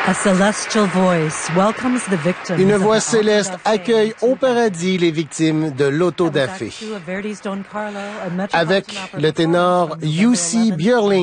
Une voix céleste accueille au paradis les victimes de l'auto-da-fé. Avec le ténor Jussi Björling.